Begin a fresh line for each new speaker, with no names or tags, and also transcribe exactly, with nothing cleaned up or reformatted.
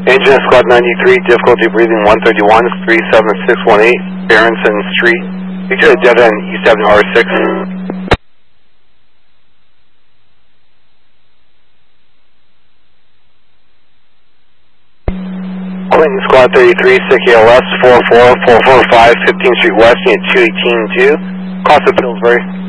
Engine Squad ninety-three, difficulty breathing one thirty-one, three seven six one eight, Berenson Street. Picture dead end East Avenue R six. Clinton Squad thirty-three, S I C A L S four four four four five, fifteenth Street West, unit two eighteen two, Costa Pillsbury.